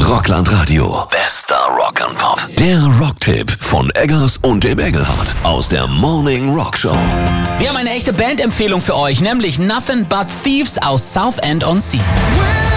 Rockland Radio. Bester Rock and Pop. Der Rocktipp von Eggers und dem Engelhardt aus der Morning Rock Show. Wir haben eine echte Bandempfehlung für euch, nämlich Nothing But Thieves aus Southend-on-Sea.